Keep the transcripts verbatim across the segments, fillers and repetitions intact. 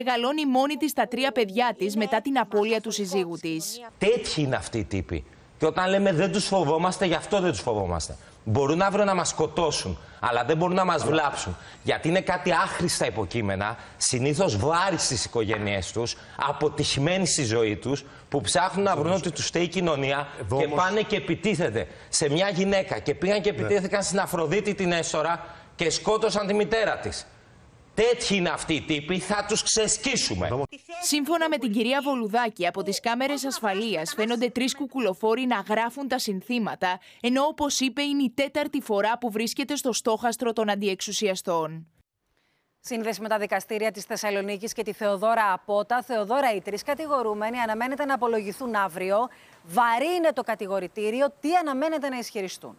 Μεγαλώνει μόνη της τα τρία παιδιά της μετά την απώλεια του συζύγου της. Τέτοιοι είναι αυτοί οι τύποι. Και όταν λέμε δεν τους φοβόμαστε, γι' αυτό δεν τους φοβόμαστε. Μπορούν αύριο να μας σκοτώσουν, αλλά δεν μπορούν να μας βλάψουν. Γιατί είναι κάτι άχρηστα υποκείμενα, συνήθως βάρη στις οικογένειές τους, αποτυχημένοι στη ζωή τους, που ψάχνουν να βρουν ότι τους φταίει η κοινωνία Εδώ και όμως... πάνε και επιτίθεται σε μια γυναίκα. Και πήγαν και επιτίθηκαν ναι. στην Αφροδίτη την Έστορα και σκότωσαν τη μητέρα της. Τέτοιοι είναι αυτοί οι τύποι, θα τους ξεσκίσουμε. Σύμφωνα με την κυρία Βολουδάκη, από τις κάμερες ασφαλείας φαίνονται τρεις κουκουλοφόροι να γράφουν τα συνθήματα, ενώ όπως είπε είναι η τέταρτη φορά που βρίσκεται στο στόχαστρο των αντιεξουσιαστών. Σύνδεση με τα δικαστήρια της Θεσσαλονίκης και τη Θεοδώρα Απότα. Θεοδώρα, οι τρεις κατηγορούμενοι αναμένεται να απολογηθούν αύριο. Βαρύ είναι το κατηγορητήριο. Τι αναμένεται να ισχυριστούν?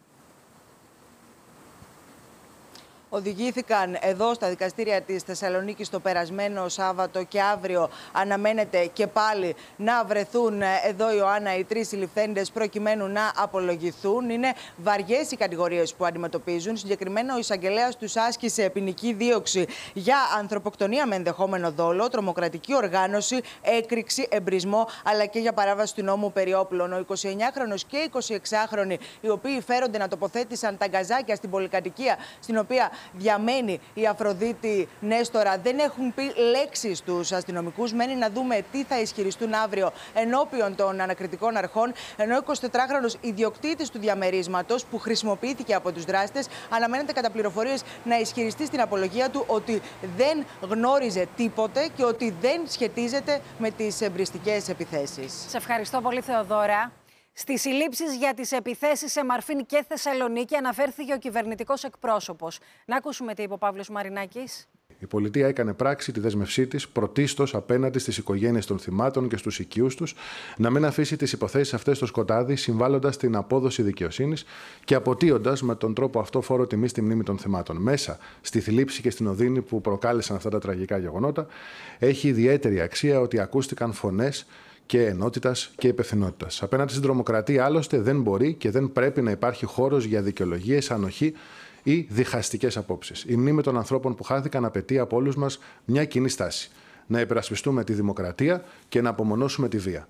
Οδηγήθηκαν εδώ στα δικαστήρια της Θεσσαλονίκης το περασμένο Σάββατο και αύριο αναμένεται και πάλι να βρεθούν εδώ, Ιωάννα, οι τρεις συλληφθέντες προκειμένου να απολογηθούν. Είναι βαριές οι κατηγορίες που αντιμετωπίζουν. Συγκεκριμένα ο εισαγγελέας τους άσκησε ποινική δίωξη για ανθρωποκτονία με ενδεχόμενο δόλο, τρομοκρατική οργάνωση, έκρηξη, εμπρισμό, αλλά και για παράβαση του νόμου περί όπλων. Ο εικοσιεννιάχρονος και εικοσιεξάχρονοι, οι οποίοι φέρονται να τοποθέτησαν τα γκαζάκια στην πολυκατοικία στην οποία διαμένει η Αφροδίτη Νέστορα, δεν έχουν πει λέξεις στους αστυνομικούς. Μένει να δούμε τι θα ισχυριστούν αύριο ενώπιον των ανακριτικών αρχών. Ενώ ο εικοσιτετράχρονος ιδιοκτήτης του διαμερίσματος που χρησιμοποιήθηκε από τους δράστες αναμένεται κατά πληροφορίες να ισχυριστεί στην απολογία του ότι δεν γνώριζε τίποτε και ότι δεν σχετίζεται με τις εμπριστικές επιθέσεις. Σε ευχαριστώ πολύ, Θεοδώρα. Στις συλλήψεις για τις επιθέσεις σε Μαρφίν και Θεσσαλονίκη αναφέρθηκε ο κυβερνητικός εκπρόσωπος. Να ακούσουμε τι είπε ο Παύλος Μαρινάκης. Η πολιτεία έκανε πράξη τη δέσμευσή της πρωτίστως απέναντι στις οικογένειες των θυμάτων και στους οικείους τους να μην αφήσει τις υποθέσεις αυτές στο σκοτάδι, συμβάλλοντας στην απόδοση δικαιοσύνης και αποτείοντας με τον τρόπο αυτό φόρο τιμή στη μνήμη των θυμάτων. Μέσα στη θλίψη και στην οδύνη που προκάλεσαν αυτά τα τραγικά γεγονότα, έχει ιδιαίτερη αξία ότι ακούστηκαν φωνές και ενότητας και υπευθυνότητας. Απέναντι στην τρομοκρατία, άλλωστε, δεν μπορεί και δεν πρέπει να υπάρχει χώρος για δικαιολογίες, ανοχή ή διχαστικές απόψεις. Η μνήμη των ανθρώπων που χάθηκαν απαιτεί από όλους μας μια κοινή στάση. Να υπερασπιστούμε τη δημοκρατία και να απομονώσουμε τη βία.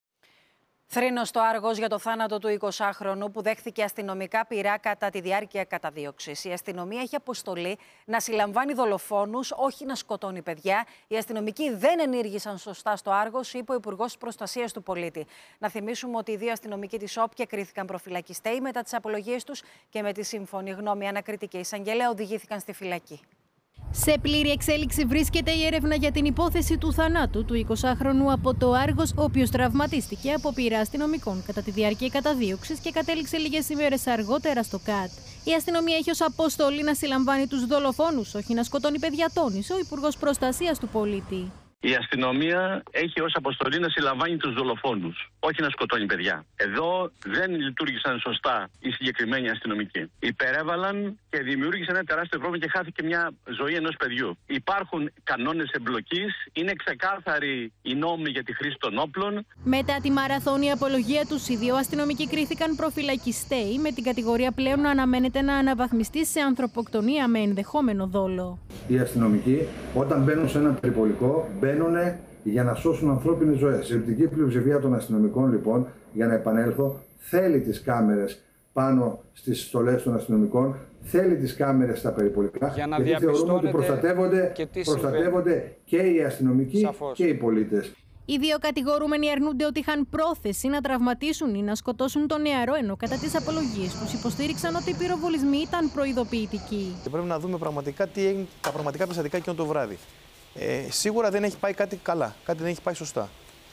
Θρήνος στο Άργος για το θάνατο του εικοσάχρονου που δέχθηκε αστυνομικά πυρά κατά τη διάρκεια καταδίωξης. Η αστυνομία έχει αποστολή να συλλαμβάνει δολοφόνους, όχι να σκοτώνει παιδιά. Οι αστυνομικοί δεν ενήργησαν σωστά στο Άργος, είπε ο Υπουργός Προστασίας του Πολίτη. Να θυμίσουμε ότι οι δύο αστυνομικοί της ΟΠΚΕ κρίθηκαν προφυλακιστέοι μετά τις απολογίες τους και με τη σύμφωνη γνώμη ανακριτική εισαγγελέα οδηγήθηκαν στη φυλακή. Σε πλήρη εξέλιξη βρίσκεται η έρευνα για την υπόθεση του θανάτου του εικοσάχρονου από το Άργος, ο οποίος τραυματίστηκε από πυρά αστυνομικών κατά τη διάρκεια καταδίωξης και κατέληξε λίγες ημέρες αργότερα στο ΚΑΤ. Η αστυνομία έχει ως αποστολή να συλλαμβάνει τους δολοφόνους, όχι να σκοτώνει παιδιά, τόνισε ο Υπουργός Προστασίας του Πολίτη. Η αστυνομία έχει ως αποστολή να συλλαμβάνει τους δολοφόνους, όχι να σκοτώνει παιδιά. Εδώ δεν λειτουργήσαν σωστά οι συγκεκριμένοι αστυνομικοί. Υπερέβαλαν και δημιούργησαν ένα τεράστιο πρόβλημα και χάθηκε μια ζωή ενός παιδιού. Υπάρχουν κανόνες εμπλοκής, είναι ξεκάθαροι οι νόμοι για τη χρήση των όπλων. Μετά τη μαραθώνια απολογία τους, οι δύο αστυνομικοί κρίθηκαν προφυλακιστέοι, με την κατηγορία πλέον να αναμένεται να αναβαθμιστεί σε ανθρωποκτονία με ενδεχόμενο δόλο. Οι αστυνομικοί, όταν μπαίνουν σε ένα περιπολικό, μπαίνουν για να σώσουν ανθρώπινες ζωές. Η συλληπτική πλειοψηφία των αστυνομικών, λοιπόν, για να επανέλθω, θέλει τις κάμερες πάνω στις στολές των αστυνομικών, θέλει τις κάμερες στα περιπολικά, για να γιατί θεωρούμε ότι προστατεύονται και, προστατεύονται και οι αστυνομικοί Σαφώς. και οι πολίτες. Οι δύο κατηγορούμενοι αρνούνται ότι είχαν πρόθεση να τραυματίσουν ή να σκοτώσουν τον νεαρό, ενώ κατά τις απολογίες τους υποστήριξαν ότι οι πυροβολισμοί ήταν προειδοποιητικοί. Και πρέπει να δούμε πραγματικά τι έγινε, τα πραγματικά περιστατικά εκείνο το βράδυ. Ε, σίγουρα δεν έχει πάει κάτι καλά, κάτι δεν έχει πάει σωστά.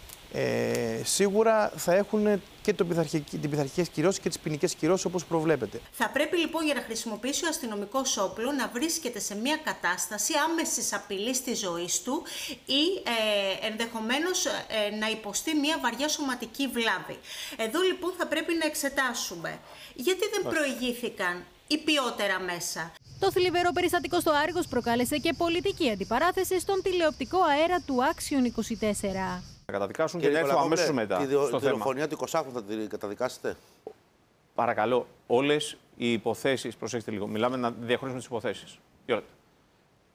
Ε, σίγουρα θα έχουν και το πειθαρχική, την πειθαρχικές κυρώσεις και τις ποινικές κυρώσεις όπως προβλέπεται. Θα πρέπει λοιπόν για να χρησιμοποιήσει ο αστυνομικός όπλο να βρίσκεται σε μια κατάσταση άμεσης απειλής της ζωής του ή ε, ενδεχομένως ε, να υποστεί μια βαριά σωματική βλάβη. Εδώ λοιπόν θα πρέπει να εξετάσουμε γιατί δεν προηγήθηκαν ή ποιότερα μέσα. Το θλιβερό περιστατικό στο Άργος προκάλεσε και πολιτική αντιπαράθεση στον τηλεοπτικό αέρα του Άξιον είκοσι τέσσερα. Θα καταδικάσουν και να έρθω αμέσως μετά. Τη διο, στο τη δολοφονία του εικοσάχρονου θα την καταδικάσετε? Παρακαλώ, όλες οι υποθέσεις, προσέξτε λίγο, μιλάμε να διαχωρίσουμε τις υποθέσεις.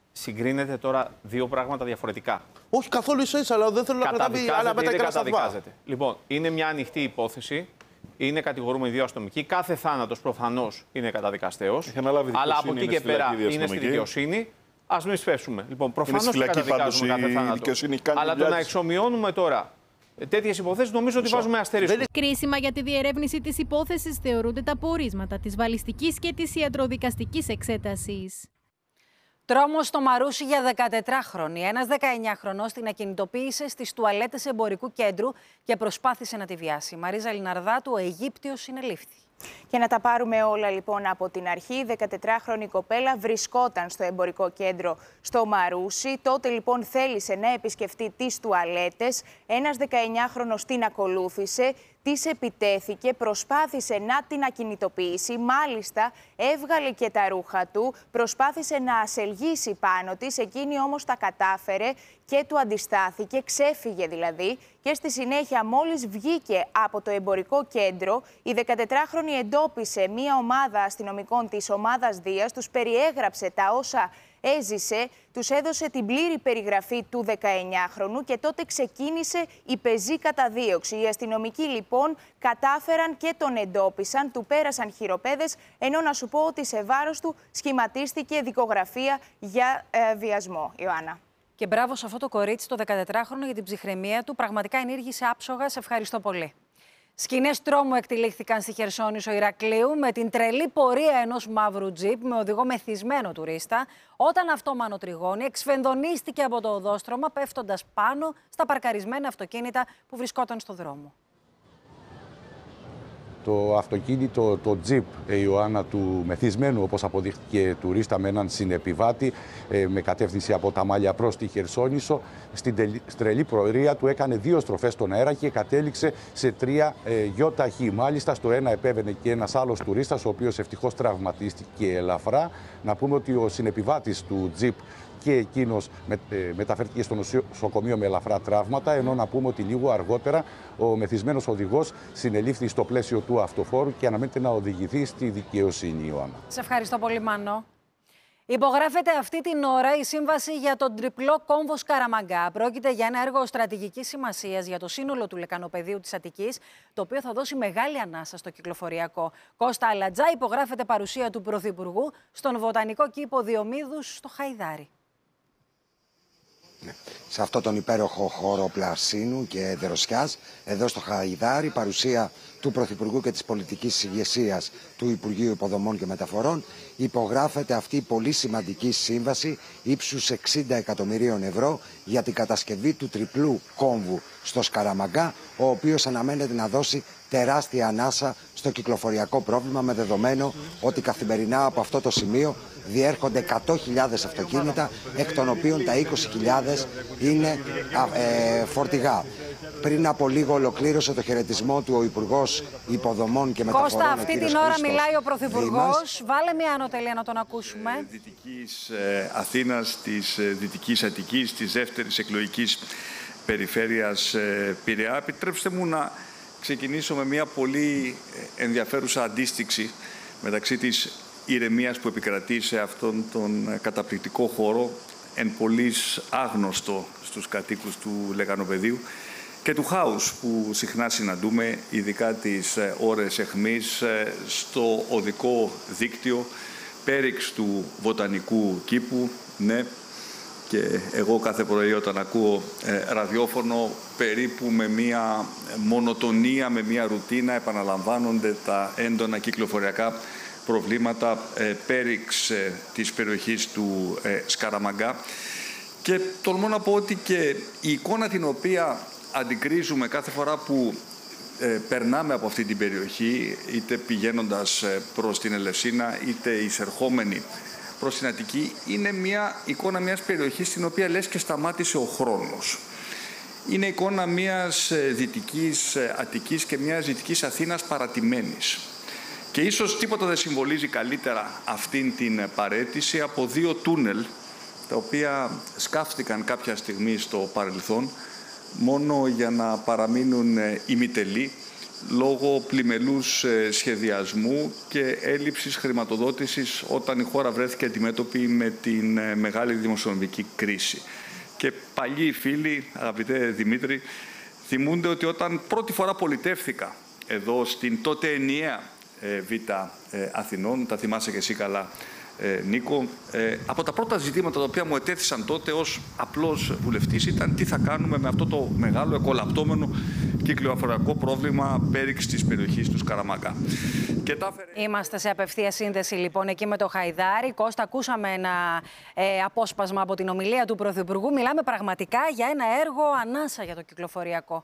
συγκρίνετε τώρα δύο πράγματα διαφορετικά. Όχι καθόλου ίσα-ίσα, αλλά δεν θέλω να κρατάμε άλλα μέτρα και να σταθμά. Λοιπόν, είναι μια ανοιχτή υπόθεση. Είναι κατηγορούμενοι δύο αστυνομικοί. Κάθε θάνατος προφανώς είναι καταδικαστέος. Αλλά από εκεί και πέρα είναι στη δικαιοσύνη. Ας μην σπεύσουμε. Λοιπόν, προφανώς και καταδικάζουμε κάθε θάνατο. Αλλά το να εξομοιώνουμε τώρα τέτοιες υποθέσεις νομίζω ότι βάζουμε αστερίσκο. Κρίσιμα για τη διερεύνηση της υπόθεσης θεωρούνται τα πορίσματα της βαλιστικής και της ιατροδικαστικής εξέτασης. Τρόμος στο Μαρούσι για δεκατετράχρονη. Ένας δεκαεννιάχρονος την ακινητοποίησε στις τουαλέτες εμπορικού κέντρου και προσπάθησε να τη βιάσει. Μαρίζα Λιναρδάτου, ο Αιγύπτιος, συνελήφθη. Για να τα πάρουμε όλα λοιπόν από την αρχή, η δεκατετράχρονη κοπέλα βρισκόταν στο εμπορικό κέντρο στο Μαρούσι. Τότε λοιπόν θέλησε να επισκεφτεί τις τουαλέτες. Ένας δεκαεννιάχρονος την ακολούθησε, της επιτέθηκε, προσπάθησε να την ακινητοποιήσει. Μάλιστα έβγαλε και τα ρούχα του, προσπάθησε να ασελγίσει πάνω της. Εκείνη όμως τα κατάφερε και του αντιστάθηκε, ξέφυγε δηλαδή. Και στη συνέχεια, μόλις βγήκε από το εμπορικό κέντρο, η δεκατετράχρονη εντόπισε μία ομάδα αστυνομικών της ομάδας Δίας, τους περιέγραψε τα όσα έζησε, τους έδωσε την πλήρη περιγραφή του δεκαεννιάχρονου και τότε ξεκίνησε η πεζή καταδίωξη. Οι αστυνομικοί λοιπόν κατάφεραν και τον εντόπισαν, του πέρασαν χειροπέδες, ενώ να σου πω ότι σε βάρος του σχηματίστηκε δικογραφία για ε, βιασμό. Ιωάννα. Και μπράβο σε αυτό το κορίτσι, το δεκατετράχρονο, για την ψυχραιμία του. Πραγματικά ενήργησε άψογα. Σε ευχαριστώ πολύ. Σκηνές τρόμου εκτυλίχθηκαν στη Χερσόνησο Ηρακλείου με την τρελή πορεία ενός μαύρου τζιπ με οδηγό μεθυσμένο τουρίστα, όταν αυτό μανοτριγώνει εξφενδονίστηκε από το οδόστρωμα, πέφτοντας πάνω στα παρκαρισμένα αυτοκίνητα που βρισκόταν στο δρόμο. Το αυτοκίνητο, το τζιπ, η Ιωάννα, του μεθυσμένου, όπως αποδείχθηκε, τουρίστα με έναν συνεπιβάτη με κατεύθυνση από τα Μάλια προς τη Χερσόνησο, στην τρελή πορεία του έκανε δύο στροφές στον αέρα και κατέληξε σε τρία ε, γιοταχή. Μάλιστα, στο ένα επέβαινε και ένας άλλος τουρίστας, ο οποίος ευτυχώς τραυματίστηκε ελαφρά. Να πούμε ότι ο συνεπιβάτης του τζιπ και εκείνος με, ε, μεταφέρθηκε στο νοσοκομείο με ελαφρά τραύματα, ενώ να πούμε ότι λίγο αργότερα ο μεθυσμένος οδηγός συνελήφθη στο πλαίσιο του αυτοφόρου και αναμένεται να οδηγηθεί στη δικαιοσύνη, Ιωάννα. Σε ευχαριστώ πολύ, Μάνο. Υπογράφεται αυτή την ώρα η σύμβαση για τον τριπλό κόμβο Σκαραμαγκά. Πρόκειται για ένα έργο στρατηγικής σημασίας για το σύνολο του λεκανοπεδίου της Αττικής, το οποίο θα δώσει μεγάλη ανάσα στο κυκλοφοριακό. Κώστα Αλατζά, υπογράφεται παρουσία του Πρωθυπουργού στον Βοτανικό Κήπο Διομήδους στο Χαϊδάρι. Σε αυτό τον υπέροχο χώρο πλασίνου και δροσιάς, εδώ στο Χαϊδάρι, παρουσία του Πρωθυπουργού και της πολιτικής ηγεσίας του Υπουργείου Υποδομών και Μεταφορών, υπογράφεται αυτή η πολύ σημαντική σύμβαση ύψους εξήντα εκατομμυρίων ευρώ για την κατασκευή του τριπλού κόμβου στο Σκαραμαγκά, ο οποίος αναμένεται να δώσει τεράστια ανάσα στο κυκλοφοριακό πρόβλημα, με δεδομένο ότι καθημερινά από αυτό το σημείο διέρχονται εκατό χιλιάδες αυτοκίνητα, εκ των οποίων τα είκοσι χιλιάδες είναι ε, φορτηγά. Πριν από λίγο ολοκλήρωσε το χαιρετισμό του ο Υπουργός Υποδομών και Μεταφορών. Κώστα, αυτή την ώρα μιλάει ο Πρωθυπουργός. Βάλε μια ανωτελεία να τον ακούσουμε. Δυτικής ε, Αθήνας, της ε, Δυτικής Αττικής, της δεύτερης εκλογικής περιφέρειας ε, Πειραιά. Επιτρέψτε μου να ξεκινήσω με μια πολύ ενδιαφέρουσα αντίστοιξη μεταξύ της ηρεμίας που επικρατεί σε αυτόν τον καταπληκτικό χώρο, εν πολλοίς άγνωστο στους κατοίκους του λεκανοπεδίου, και του χάους που συχνά συναντούμε, ειδικά τις ώρες αιχμής, στο οδικό δίκτυο πέριξ του Βοτανικού Κήπου. Ναι, και εγώ κάθε πρωί όταν ακούω ε, ραδιόφωνο, περίπου με μία μονοτονία, με μία ρουτίνα επαναλαμβάνονται τα έντονα κυκλοφοριακά προβλήματα ε, πέριξ ε, της περιοχής του ε, Σκαραμαγκά. Και τολμώ να πω ότι και η εικόνα την οποία αντικρίζουμε κάθε φορά που ε, περνάμε από αυτή την περιοχή, είτε πηγαίνοντας ε, προς την Ελευσίνα, είτε εισερχόμενοι προς την Αττική, είναι μια εικόνα μιας περιοχής στην οποία λες και σταμάτησε ο χρόνος. Είναι εικόνα μιας δυτικής Αττικής και μιας δυτικής Αθήνας παρατημένης. Και ίσως τίποτα δεν συμβολίζει καλύτερα αυτήν την παραίτηση από δύο τούνελ, τα οποία σκάφτηκαν κάποια στιγμή στο παρελθόν, μόνο για να παραμείνουν ημιτελεί λόγω πλημελούς σχεδιασμού και έλλειψης χρηματοδότησης όταν η χώρα βρέθηκε αντιμέτωπη με την μεγάλη δημοσιονομική κρίση. Και παλιοί φίλοι, αγαπητέ Δημήτρη, θυμούνται ότι όταν πρώτη φορά πολιτεύθηκα εδώ στην τότε ενιαία Β' Αθηνών, τα θυμάσαι και εσύ καλά, Νίκο, από τα πρώτα ζητήματα τα οποία μου ετέθησαν τότε ως απλός βουλευτής ήταν τι θα κάνουμε με αυτό το μεγάλο εκολαπτώμενο κυκλοφοριακό πρόβλημα πέριξ της περιοχής του Σκαραμαγκά. Και τα... Είμαστε σε απευθεία σύνδεση λοιπόν εκεί με το Χαϊδάρι. Κώστα, ακούσαμε ένα ε, απόσπασμα από την ομιλία του Πρωθυπουργού. Μιλάμε πραγματικά για ένα έργο ανάσα για το κυκλοφοριακό.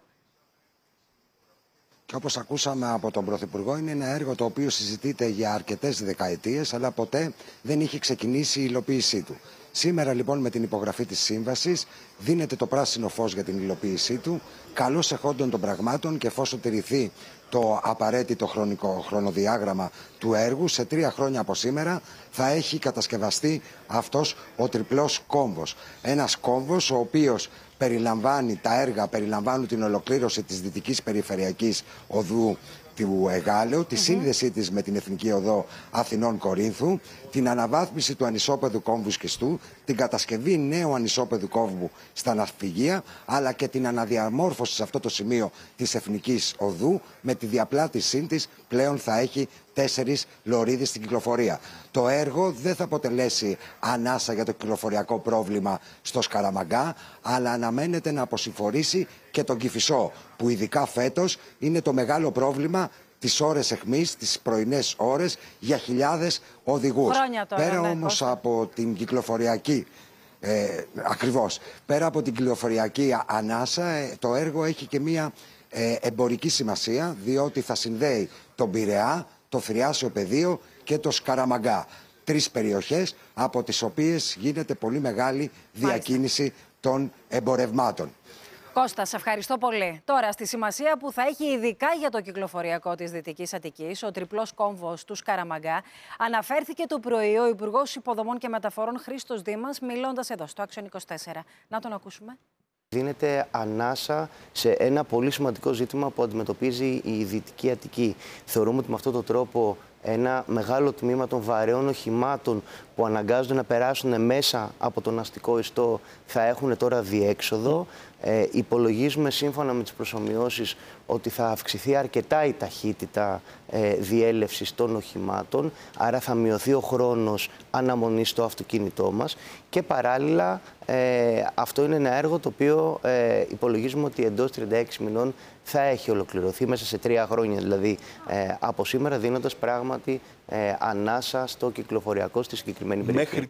Και όπως ακούσαμε από τον Πρωθυπουργό, είναι ένα έργο το οποίο συζητείται για αρκετές δεκαετίες, αλλά ποτέ δεν είχε ξεκινήσει η υλοποίησή του. Σήμερα λοιπόν με την υπογραφή της σύμβασης δίνεται το πράσινο φως για την υλοποίησή του, καλώς εχόντων των πραγμάτων, και εφόσον τηρηθεί το απαραίτητο χρονικό χρονοδιάγραμμα του έργου, σε τρία χρόνια από σήμερα θα έχει κατασκευαστεί αυτός ο τριπλός κόμβος. Ένας κόμβος ο οποίος περιλαμβάνει τα έργα, περιλαμβάνουν την ολοκλήρωση της Δυτικής Περιφερειακής Οδού του Εγάλεου, τη mm-hmm. σύνδεσή της με την Εθνική Οδό Αθηνών-Κορίνθου, την αναβάθμιση του ανισόπεδου κόμβου Σκιστού, την κατασκευή νέου ανισόπεδου κόμβου στα ναυπηγεία, αλλά και την αναδιαμόρφωση σε αυτό το σημείο της Εθνικής Οδού, με τη διαπλάτησή της πλέον θα έχει τέσσερις λωρίδες στην κυκλοφορία. Το έργο δεν θα αποτελέσει ανάσα για το κυκλοφοριακό πρόβλημα στο Σκαραμαγκά, αλλά αναμένεται να αποσυμφορήσει και τον Κηφισό, που ειδικά φέτος είναι το μεγάλο πρόβλημα τις ώρες αιχμής, τις πρωινές ώρες για χιλιάδες οδηγούς. Τώρα, Πέρα ναι, όμως Κώστα. από την κυκλοφοριακή, ε, ακριβώς, πέρα από την κυκλοφοριακή ανάσα, ε, το έργο έχει και μία ε, εμπορική σημασία, διότι θα συνδέει τον Πειραιά, το Θριάσιο Πεδίο και το Σκαραμαγκά. Τρεις περιοχές από τις οποίες γίνεται πολύ μεγάλη διακίνηση Μάλιστα. των εμπορευμάτων. Κώστα, σε ευχαριστώ πολύ. Τώρα, στη σημασία που θα έχει ειδικά για το κυκλοφοριακό της Δυτικής Αττικής, ο τριπλός κόμβος του Σκαραμαγκά, αναφέρθηκε το πρωί ο Υπουργός Υποδομών και Μεταφορών Χρήστος Δήμας, μιλώντας εδώ στο Action είκοσι τέσσερα. Να τον ακούσουμε. Δίνεται ανάσα σε ένα πολύ σημαντικό ζήτημα που αντιμετωπίζει η Δυτική Αττική. Θεωρούμε ότι με αυτόν τον τρόπο ένα μεγάλο τμήμα των βαρέων οχημάτων που αναγκάζονται να περάσουν μέσα από τον αστικό ιστό θα έχουν τώρα διέξοδο. Ε, υπολογίζουμε σύμφωνα με τις προσομοιώσεις ότι θα αυξηθεί αρκετά η ταχύτητα ε, διέλευσης των οχημάτων, άρα θα μειωθεί ο χρόνος αναμονής στο αυτοκίνητό μας και παράλληλα ε, αυτό είναι ένα έργο το οποίο ε, υπολογίζουμε ότι εντός τριάντα έξι μηνών θα έχει ολοκληρωθεί μέσα σε τρία χρόνια, δηλαδή ε, από σήμερα, δίνοντας πράγματι ε, ανάσα στο κυκλοφοριακό στη συγκεκριμένη περιοχή. Μέχρι...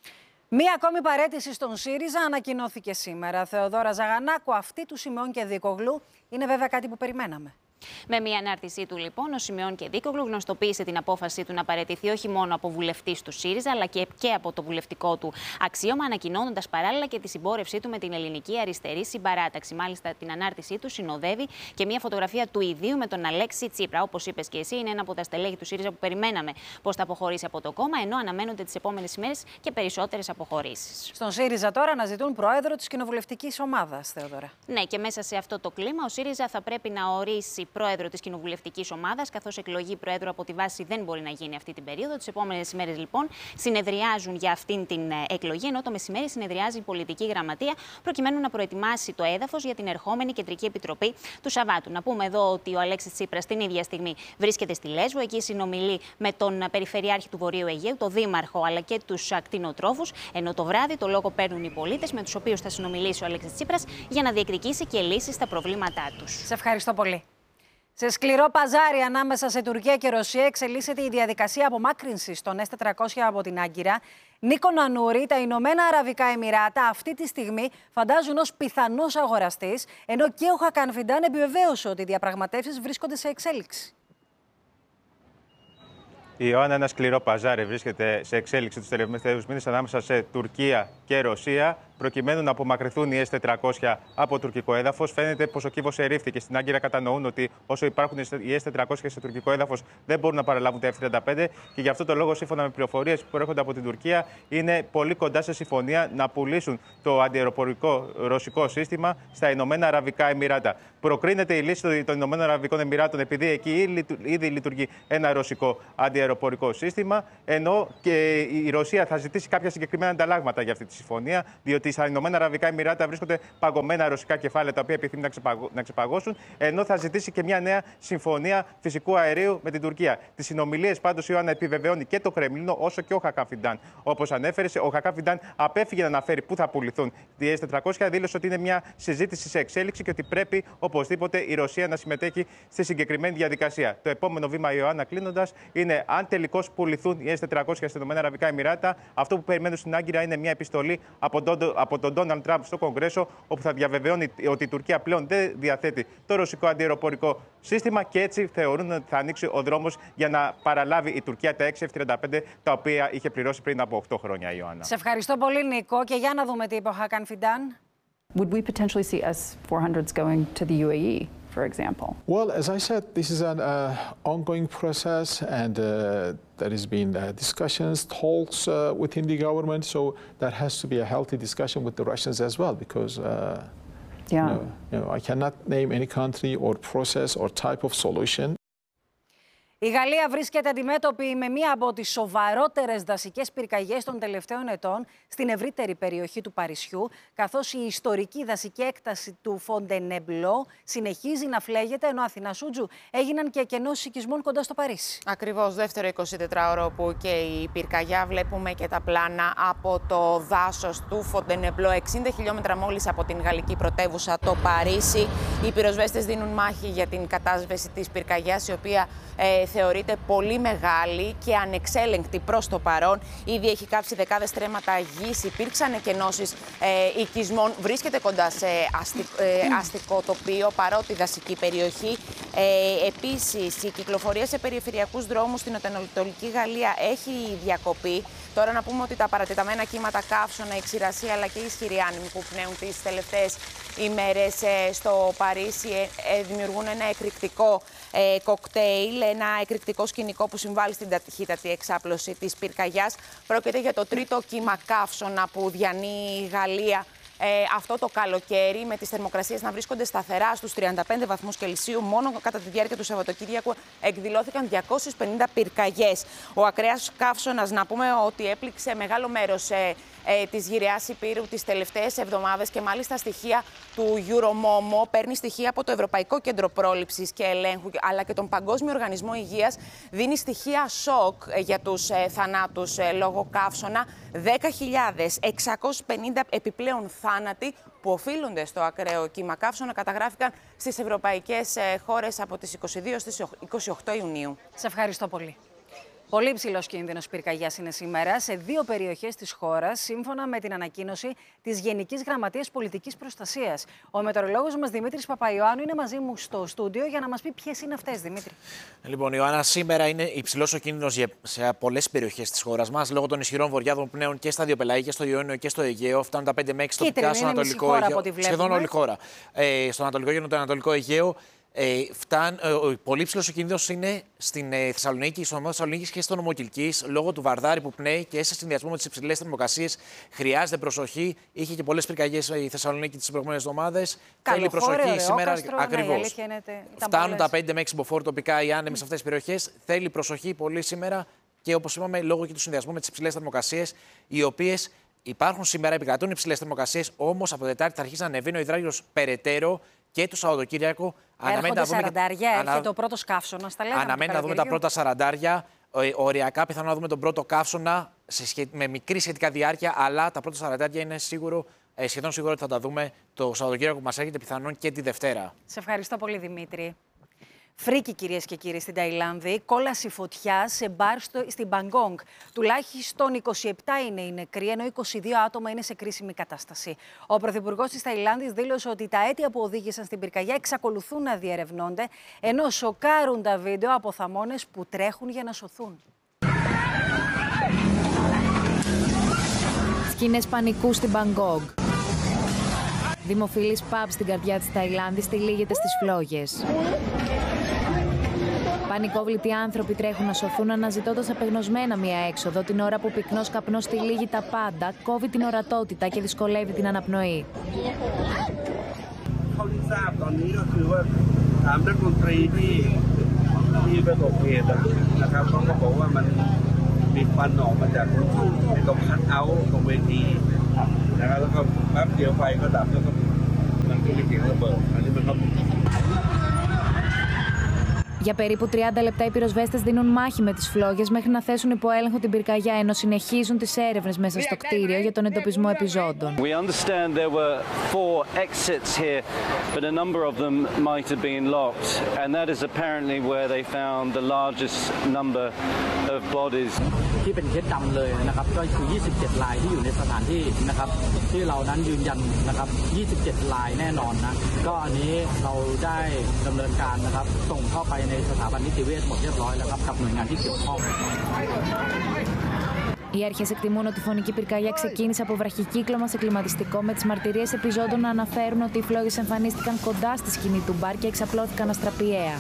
Μία ακόμη παραίτηση στον ΣΥΡΙΖΑ ανακοινώθηκε σήμερα. Θεοδόρα Ζαγανάκου, αυτή του Σιμεών και Δίκογλου είναι βέβαια κάτι που περιμέναμε. Με μια ανάρτησή του, λοιπόν, ο Σιμεών και Δίκογλου γνωστοποίησε την απόφασή του να παραιτηθεί όχι μόνο από βουλευτής του ΣΥΡΙΖΑ, αλλά και, και από το βουλευτικό του αξίωμα, ανακοινώνοντας παράλληλα και τη συμπόρευσή του με την Ελληνική Αριστερή Συμπαράταξη. Μάλιστα, την ανάρτησή του συνοδεύει και μια φωτογραφία του ιδίου με τον Αλέξη Τσίπρα. Όπως είπες και εσύ, είναι ένα από τα στελέχη του ΣΥΡΙΖΑ που περιμέναμε πώς θα αποχωρήσει από το κόμμα, ενώ αναμένονται τις επόμενες ημέρες και περισσότερες αποχωρήσεις. Στον ΣΥΡΙΖΑ τώρα αναζητούν πρόεδρο της κοινοβουλευτικής ομάδας, Θεοδόρα. Ναι, και μέσα σε αυτό το κλίμα, ο ΣΥΡΙΖΑ θα πρέπει να ορίσει πρόεδρο της κοινοβουλευτικής ομάδας, καθώς εκλογή πρόεδρου από τη βάση δεν μπορεί να γίνει αυτή την περίοδο. Τις επόμενες ημέρες, λοιπόν, συνεδριάζουν για αυτήν την εκλογή, ενώ το μεσημέρι συνεδριάζει η πολιτική γραμματεία, προκειμένου να προετοιμάσει το έδαφος για την ερχόμενη κεντρική επιτροπή του Σαββάτου. Να πούμε εδώ ότι ο Αλέξης Τσίπρας την ίδια στιγμή βρίσκεται στη Λέσβο. Εκεί συνομιλεί με τον Περιφερειάρχη του Βορείου Αιγαίου, τον Δήμαρχο αλλά και τους κτηνοτρόφους. Ενώ το βράδυ το λόγο παίρνουν οι πολίτες, με τους οποίους θα συνομιλήσει ο Αλέξης Τσίπρας για να διεκδικήσει και λύσεις στα προβλήματά τους. Σε ευχαριστώ πολύ. Σε σκληρό παζάρι ανάμεσα σε Τουρκία και Ρωσία εξελίσσεται η διαδικασία απομάκρυνσης των ες τετρακόσια από την Άγκυρα. Νίκο Νανούρη, τα Ηνωμένα Αραβικά Εμιράτα αυτή τη στιγμή φαντάζουν ως πιθανός αγοραστής, ενώ και ο Χακάν Φιντάν επιβεβαίωσε ότι οι διαπραγματεύσεις βρίσκονται σε εξέλιξη. Η Ιωάννα, ένα σκληρό παζάρι βρίσκεται σε εξέλιξη τους τελευταίους μήνες ανάμεσα σε Τουρκία και Ρωσία. προκειμένου να απομακρυνθούν οι ες τετρακόσια από τουρκικό έδαφος. Φαίνεται πως ο κύβος ερρίφθηκε. Στην Άγκυρα κατανοούν ότι όσο υπάρχουν οι ες τετρακόσια σε τουρκικό έδαφος δεν μπορούν να παραλάβουν τα εφ τριάντα πέντε και γι' αυτό το λόγο, σύμφωνα με πληροφορίες που προέρχονται από την Τουρκία, είναι πολύ κοντά σε συμφωνία να πουλήσουν το αντιαεροπορικό ρωσικό σύστημα στα Ηνωμένα Αραβικά Εμιράτα. Προκρίνεται η λύση των Ηνωμένων Αραβικών Εμιράτων επειδή εκεί ήδη λειτουργεί ένα ρωσικό αντιαεροπορικό σύστημα, ενώ και η Ρωσία θα ζητήσει κάποια συγκεκριμένα ανταλλάγματα για αυτή τη συμφωνία, διότι στα Ηνωμένα Αραβικά Εμιράτα βρίσκονται παγωμένα ρωσικά κεφάλαια τα οποία επιθυμεί να, ξεπαγω... να ξεπαγώσουν, ενώ θα ζητήσει και μια νέα συμφωνία φυσικού αερίου με την Τουρκία. Τις συνομιλίες πάντως η Ιωάννα επιβεβαιώνει και το Κρεμλίνο όσο και ο Χακάν Φιντάν. Όπως ανέφερε, ο Χακάν Φιντάν απέφυγε να αναφέρει πού θα πουληθούν οι ες τετρακόσια, δήλωσε ότι είναι μια συζήτηση σε εξέλιξη και ότι πρέπει οπωσδήποτε η Ρωσία να συμμετέχει στη συγκεκριμένη διαδικασία. Το επόμενο βήμα, Ιωάννα, κλείνοντας, είναι αν τελικώς πουληθούν οι ες τετρακόσια στα Ηνωμένα Αραβικά Εμιράτα. Αυτό που περιμένουν στην Άγκυρα είναι μια επιστολή από τον, από τον Ντόναλντ Τραμπ στο Κογκρέσο, όπου θα διαβεβαιώνει ότι η Τουρκία πλέον δεν διαθέτει το ρωσικό αντιαεροπορικό σύστημα και έτσι θεωρούν ότι θα ανοίξει ο δρόμος για να παραλάβει η Τουρκία τα έξι εφ τριάντα πέντε, τα οποία είχε πληρώσει πριν από οκτώ χρόνια, Ιωάννα. Σε ευχαριστώ πολύ, Νίκο. Και για να δούμε τι είπε ο Χακάν Φιντάν. Would we potentially see S four hundreds going to the U A E, for example? Well, as I said, this is an uh, ongoing process, and uh, there has been uh, discussions, talks uh, within the government. So there has to be a healthy discussion with the Russians as well, because uh, yeah. you know, you know, I cannot name any country or process or type of solution. Η Γαλλία βρίσκεται αντιμέτωπη με μία από τις σοβαρότερες δασικές πυρκαγιές των τελευταίων ετών στην ευρύτερη περιοχή του Παρισιού, καθώς η ιστορική δασική έκταση του Φοντενεμπλό συνεχίζει να φλέγεται, ενώ Αθηνά Σούτζου έγιναν και εκενώσεις οικισμών κοντά στο Παρίσι. Ακριβώς, δεύτερο εικοσιτετράωρο που και η πυρκαγιά. Βλέπουμε και τα πλάνα από το δάσος του Φοντενεμπλό, εξήντα χιλιόμετρα μόλις από την γαλλική πρωτεύουσα, το Παρίσι. Οι πυροσβέστες δίνουν μάχη για την κατάσβεση της πυρκαγιάς, η οποία ε, θεωρείται πολύ μεγάλη και ανεξέλεγκτη προς το παρόν. Ήδη έχει κάψει δεκάδες στρέμματα γης, υπήρξαν εκενώσεις ε, οικισμών, βρίσκεται κοντά σε αστι, ε, αστικό τοπίο, παρότι δασική περιοχή. Ε, επίσης, η κυκλοφορία σε περιφερειακούς δρόμους στην νοτιοανατολική Γαλλία έχει διακοπεί. Τώρα να πούμε ότι τα παρατεταμένα κύματα καύσωνα, η ξηρασία αλλά και οι ισχυροί άνεμοι που πνέουν τις τελευταίες ημέρες ε, στο Παρίσι ε, ε, δημιουργούν ένα εκρηκτικό ε, κοκτέιλ, ένα εκρηκτικό σκηνικό που συμβάλλει στην ταχύτατη εξάπλωση της πυρκαγιάς. Πρόκειται για το τρίτο κύμα καύσωνα που διανύει η Γαλλία Ε, αυτό το καλοκαίρι, με τις θερμοκρασίες να βρίσκονται σταθερά στους τριάντα πέντε βαθμούς Κελσίου. Μόνο κατά τη διάρκεια του Σαββατοκύριακου εκδηλώθηκαν διακόσιες πενήντα πυρκαγιές. Ο ακραίος καύσωνας, να πούμε ότι έπληξε μεγάλο μέρος ε, ε, της γυραιάς Υπήρου τις τελευταίες εβδομάδες και μάλιστα στοιχεία του Euromomo, παίρνει στοιχεία από το Ευρωπαϊκό Κέντρο Πρόληψης και Ελέγχου αλλά και τον Παγκόσμιο Οργανισμό Υγείας, δίνει στοιχεία σοκ για τους ε, θανάτους ε, λόγω καύσωνα. δέκα χιλιάδες εξακόσιοι πενήντα επιπλέον θάνατοι που οφείλονται στο ακραίο κύμα καύσωνα καταγράφηκαν στις ευρωπαϊκές χώρες από τις είκοσι δύο στις είκοσι οκτώ Ιουνίου. Σε ευχαριστώ πολύ. Πολύ υψηλός κίνδυνος πυρκαγιάς είναι σήμερα σε δύο περιοχές της χώρας, σύμφωνα με την ανακοίνωση της Γενικής Γραμματείας Πολιτικής Προστασίας. Ο μετεωρολόγος μας Δημήτρης Παπαϊωάννου είναι μαζί μου στο στούντιο για να μας πει ποιες είναι αυτές, Δημήτρη. Λοιπόν, Ιωάννα, σήμερα είναι υψηλός ο κίνδυνος σε πολλές περιοχές της χώρας μας λόγω των ισχυρών βορειάδων που πνέουν και στα δύο πελάγια, στο Ιόνιο και στο Αιγαίο. Φτάνουν τα πέντε με έξι τοπικά στο Ανατολικό Αιγαίο. Σχεδόν όλη η χώρα. Ε, στο Ανατολικό και το Ανατολικό Αιγαίο. Ε, φτάν, ε, ο πολύ ψηλός ο κίνδυνος είναι στην ε, Θεσσαλονίκη, στο νομό Θεσσαλονίκης και στο νομό Κιλκής, λόγω του βαρδάρι που πνέει και σε συνδυασμό με τις υψηλές θερμοκρασίες. Χρειάζεται προσοχή. Είχε και πολλές πυρκαγιές η Θεσσαλονίκη τις προηγούμενες εβδομάδες. Θέλει προσοχή ωραίο, σήμερα. Ακριβώς. Ναι, φτάνουν τα πέντε με έξι μποφόρ τοπικά οι άνεμοι σε αυτές τις περιοχές. Θέλει προσοχή πολύ σήμερα και όπως είπαμε, λόγω και του συνδυασμού με τις υψηλές θερμοκρασίες, οι οποίες υπάρχουν σήμερα, επικρατούν υψηλές θερμοκρασίες, όμως από Τετάρτη θα αρχίσει να ανεβαίνει ο υδράγιος περαιτέρω. Και το Σαββατοκύριακο αναμένεται σαραντάρια, και... έρχεται ο πρώτος καύσωνας. Αναμένεται να δούμε τα πρώτα σαραντάρια. Οριακά πιθανόν να δούμε τον πρώτο καύσωνα σε σχε... με μικρή σχετικά διάρκεια, αλλά τα πρώτα σαραντάρια είναι σίγουρο, σχεδόν σίγουρο ότι θα τα δούμε το Σαββατοκύριακο που μας έρχεται, πιθανόν και τη Δευτέρα. Σε ευχαριστώ πολύ, Δημήτρη. Φρίκη, κυρίες και κύριοι, στην Ταϊλάνδη, κόλαση φωτιά σε μπαρ στο, στην Μπαγκόγκ. Τουλάχιστον είκοσι επτά είναι οι νεκροί, ενώ είκοσι δύο άτομα είναι σε κρίσιμη κατάσταση. Ο Πρωθυπουργός της Ταϊλάνδης δήλωσε ότι τα αίτια που οδήγησαν στην πυρκαγιά εξακολουθούν να διερευνώνται, ενώ σοκάρουν τα βίντεο από θαμώνες που τρέχουν για να σωθούν. Σκηνές πανικού στην Μπαγκόγκ. Δημοφιλής pub στην καρδιά της Ταϊλάνδης τυλίγεται στις φλόγες. Πανικόβλητοι άνθρωποι τρέχουν να σωθούν αναζητώντας απεγνωσμένα μία έξοδο την ώρα που πυκνός καπνός τυλίγει τα πάντα, κόβει την ορατότητα και δυσκολεύει την αναπνοή. Για περίπου τριάντα λεπτά οι πυροσβέστες δίνουν μάχη με τις φλόγες μέχρι να θέσουν υπό έλεγχο την πυρκαγιά, ενώ συνεχίζουν τις έρευνες μέσα στο κτίριο για τον εντοπισμό επιζώντων. We understand there were four exits here, but a number of them might have been locked, and that is apparently where they found the largest number of bodies. ที่เป็นเคสดำเลยนะครับก็คือยี่สิบเจ็ดรายที่อยู่ในสถานที่นะครับที่เรานั้นยืนยันนะครับยี่สิบเจ็ดรายแน่นอนนะก็อันนี้เราได้ดำเนินการนะครับส่งเข้าไปในสถาบันนิติเวชหมดเรียบร้อยแล้วครับกับหน่วยงานที่เกี่ยวข้อง. Οι αρχές εκτιμούν ότι η φωνική πυρκαγιά ξεκίνησε από βραχικύκλωμα σε κλιματιστικό, με τις μαρτυρίες επιζώντων να αναφέρουν ότι οι φλόγες εμφανίστηκαν κοντά στη σκηνή του μπαρ και εξαπλώθηκαν αστραπιαία.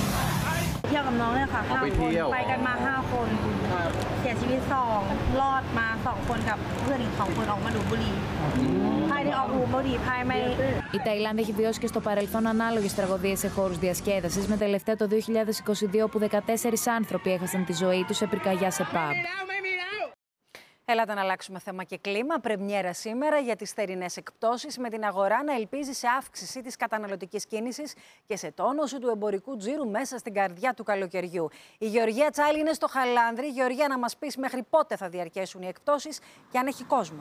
Η Ταϊλάνδη έχει βιώσει και στο παρελθόν ανάλογες τραγωδίες σε χώρους διασκέδασης, με τελευταία το δύο χιλιάδες είκοσι δύο όπου δεκατέσσερις άνθρωποι έχασαν τη ζωή τους σε πυρκαγιά σε pub. Έλατε να αλλάξουμε θέμα και κλίμα. Πρεμιέρα σήμερα για τις θερινές εκπτώσεις, με την αγορά να ελπίζει σε αύξηση της καταναλωτικής κίνησης και σε τόνωση του εμπορικού τζίρου μέσα στην καρδιά του καλοκαιριού. Η Γεωργία Τσάλη είναι στο Χαλάνδρι. Γεωργία, να μας πεις μέχρι πότε θα διαρκέσουν οι εκπτώσεις και αν έχει κόσμο.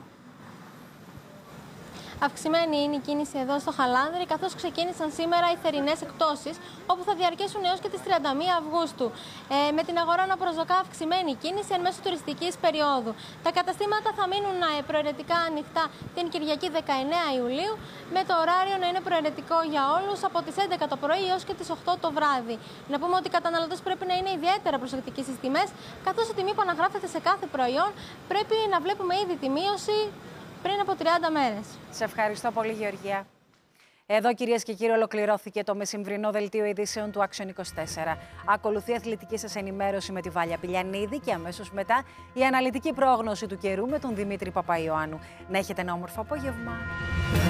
Αυξημένη είναι η κίνηση εδώ στο Χαλάνδρι, καθώς ξεκίνησαν σήμερα οι θερινές εκπτώσεις, όπου θα διαρκέσουν έως και τις τριάντα μία Αυγούστου. Ε, με την αγορά να προσδοκά αυξημένη κίνηση εν μέσω τουριστικής περίοδου. Τα καταστήματα θα μείνουν ε, προαιρετικά ανοιχτά την Κυριακή δεκαεννέα Ιουλίου, με το ωράριο να είναι προαιρετικό για όλους από τις έντεκα το πρωί έως και τις οκτώ το βράδυ. Να πούμε ότι οι καταναλωτές πρέπει να είναι ιδιαίτερα προσεκτικοί στις τιμές, καθώς η τιμή που αναγράφεται σε κάθε προϊόν πρέπει να βλέπουμε ήδη τη μείωση πριν από τριάντα μέρες. Σε ευχαριστώ πολύ, Γεωργία. Εδώ, κυρίες και κύριοι, ολοκληρώθηκε το μεσημβρινό δελτίο ειδήσεων του Action είκοσι τέσσερα. Ακολουθεί αθλητική σας ενημέρωση με τη Βάλια Πηλιανίδη και αμέσως μετά η αναλυτική πρόγνωση του καιρού με τον Δημήτρη Παπαϊωάννου. Να έχετε ένα όμορφο απόγευμα.